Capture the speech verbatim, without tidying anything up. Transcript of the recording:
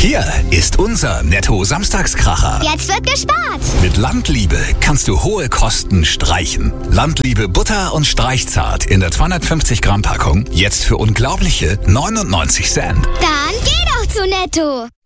Hier ist unser Netto-Samstagskracher. Jetzt wird gespart. Mit Landliebe kannst du hohe Kosten streichen. Landliebe Butter und Streichzart in der zweihundertfünfzig Gramm Packung. Jetzt für unglaubliche neunundneunzig Cent. Dann geh doch zu Netto.